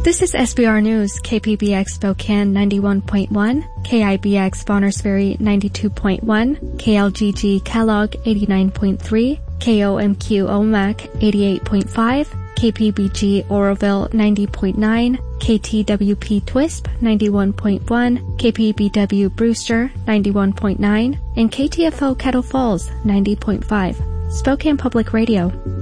This is SBR News, KPBX Spokane 91.1, KIBX Bonners Ferry 92.1, KLGG Kellogg 89.3, KOMQ Omak 88.5, KPBG Oroville 90.9, KTWP Twisp 91.1, KPBW Brewster 91.9, and KTFO Kettle Falls 90.5. Spokane Public Radio.